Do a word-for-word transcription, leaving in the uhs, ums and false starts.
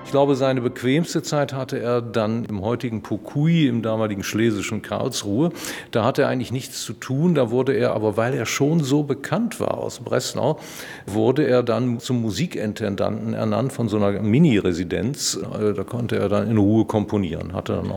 Ich glaube, seine bequemste Zeit hatte er dann im heutigen Puquy, im damaligen schlesischen Karlsruhe. Da hatte er eigentlich nichts zu tun, da wurde er aber, weil er schon so bekannt war aus Breslau, wurde er dann zum Musikintendanten ernannt von so einer Mini-Residenz. Da konnte er dann in Ruhe komponieren, hatte dann